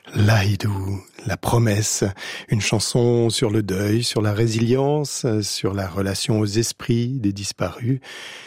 Lahidou, la promesse, une chanson sur le deuil, sur la résilience, sur la relation aux esprits des disparus.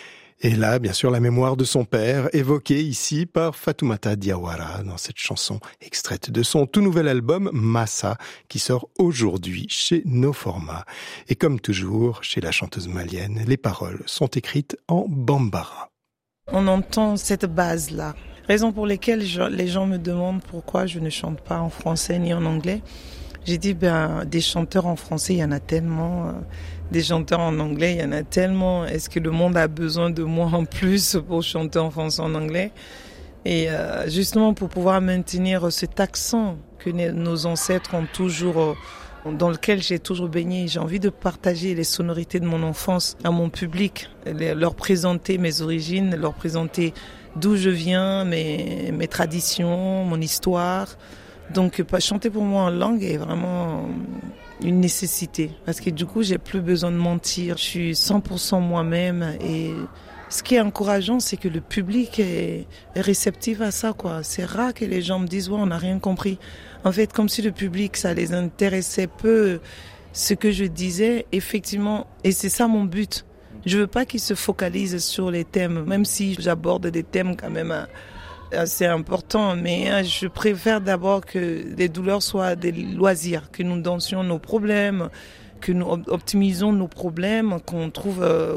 Et là, bien sûr, la mémoire de son père, évoquée ici par Fatoumata Diawara dans cette chanson extraite de son tout nouvel album Massa, qui sort aujourd'hui chez No Format. Et comme toujours, chez la chanteuse malienne, les paroles sont écrites en bambara. On entend cette base-là. Raison pour lesquelles les gens me demandent pourquoi je ne chante pas en français ni en anglais. J'ai dit, des chanteurs en français, il y en a tellement. Des chanteurs en anglais, il y en a tellement. Est-ce que le monde a besoin de moi en plus pour chanter en français, en anglais? Et justement, pour pouvoir maintenir cet accent que nos ancêtres ont toujours, dans lequel j'ai toujours baigné, j'ai envie de partager les sonorités de mon enfance à mon public, leur présenter mes origines, leur présenter d'où je viens, mes traditions, mon histoire. Donc chanter pour moi en langue est vraiment une nécessité, parce que du coup j'ai plus besoin de mentir, je suis 100% moi-même. Et ce qui est encourageant, c'est que le public est réceptif à ça, quoi. C'est rare que les gens me disent ouais, on n'a rien compris. En fait, comme si le public, ça les intéressait peu ce que je disais, effectivement, et c'est ça mon but. Je veux pas qu'ils se focalisent sur les thèmes, même si j'aborde des thèmes quand même assez importants, mais je préfère d'abord que les douleurs soient des loisirs, que nous dansions nos problèmes, que nous optimisons nos problèmes, qu'on trouve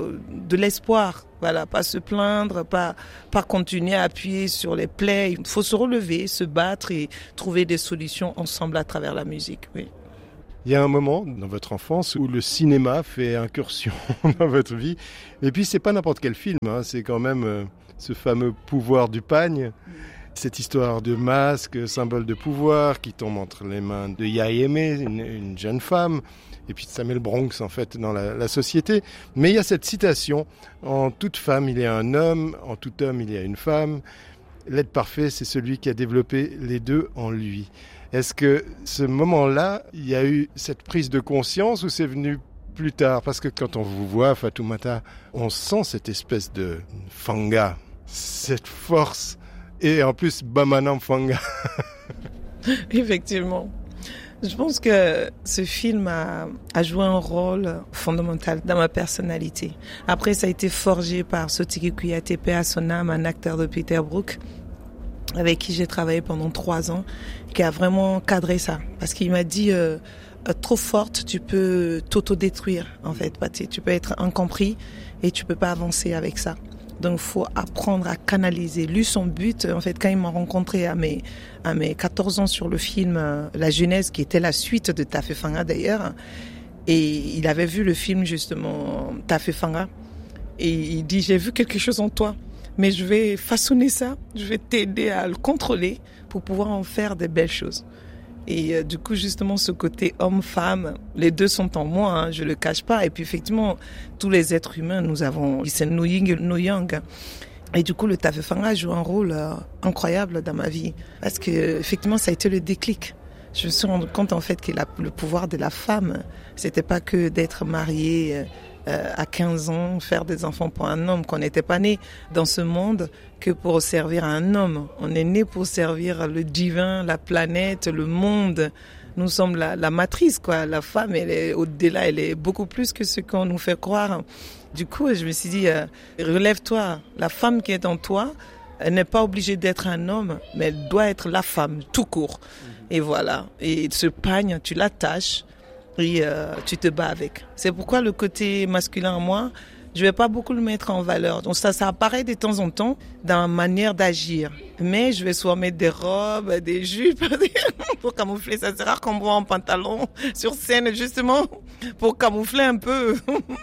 de l'espoir. Voilà, pas se plaindre, pas continuer à appuyer sur les plaies. Il faut se relever, se battre et trouver des solutions ensemble à travers la musique, oui. Il y a un moment dans votre enfance où le cinéma fait incursion dans votre vie. Et puis, c'est pas n'importe quel film, hein. C'est quand même ce fameux pouvoir du pagne. Cette histoire de masque, symbole de pouvoir, qui tombe entre les mains de Yaye, une jeune femme, et puis de Samuel Bronx, en fait, dans la société. Mais il y a cette citation, en toute femme, il y a un homme, en tout homme, il y a une femme. L'être parfait, c'est celui qui a développé les deux en lui. Est-ce que ce moment-là, il y a eu cette prise de conscience ou c'est venu plus tard? Parce que quand on vous voit, Fatoumata, on sent cette espèce de fanga, cette force. Et en plus, Bamanam Fanga. Effectivement. Je pense que ce film a joué un rôle fondamental dans ma personnalité. Après, ça a été forgé par Sotigi Kouyaté, paix à son âme, un acteur de Peter Brook, avec qui j'ai travaillé pendant 3 ans, qui a vraiment cadré ça. Parce qu'il m'a dit, trop forte, tu peux t'autodétruire, en fait, Pathé. Tu peux être incompris et tu peux pas avancer avec ça. Donc, faut apprendre à canaliser. Lui, son but, en fait, quand il m'a rencontré à mes 14 ans sur le film La Genèse, qui était la suite de Tafé Fanga d'ailleurs, et il avait vu le film, justement, Tafé Fanga, et il dit, j'ai vu quelque chose en toi, mais je vais façonner ça, je vais t'aider à le contrôler pour pouvoir en faire des belles choses. Et du coup, justement, ce côté homme-femme, les deux sont en moi, hein, je le cache pas. Et puis, effectivement, tous les êtres humains, nous avons, c'est no yin, no yang. Et du coup, le Tafé Fanga joue un rôle incroyable dans ma vie. Parce que, effectivement, ça a été le déclic. Je me suis rendu compte, en fait, que le pouvoir de la femme, c'était pas que d'être mariée, à 15 ans, faire des enfants pour un homme, qu'on n'était pas né dans ce monde que pour servir un homme. On est né pour servir le divin, la planète, le monde. Nous sommes la matrice, quoi. La femme, elle est au-delà, elle est beaucoup plus que ce qu'on nous fait croire. Du coup, je me suis dit, relève-toi. La femme qui est en toi, elle n'est pas obligée d'être un homme, mais elle doit être la femme, tout court. Et voilà. Et ce pagne, tu l'attaches. Et tu te bats avec. C'est pourquoi le côté masculin en moi, je vais pas beaucoup le mettre en valeur. Donc ça apparaît de temps en temps dans ma manière d'agir. Mais je vais soit mettre des robes, des jupes pour camoufler. Ça, c'est rare qu'on me voit en pantalon sur scène, justement, pour camoufler un peu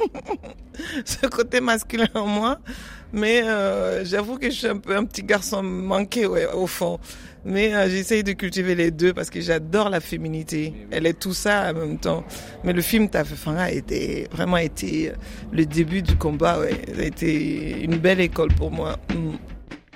ce côté masculin en moi. Mais j'avoue que je suis un peu un petit garçon manqué, ouais, au fond. Mais j'essaye de cultiver les deux parce que j'adore la féminité. Elle est tout ça en même temps. Mais le film Tafé Fanga a vraiment été le début du combat. Ouais. Ça a été une belle école pour moi.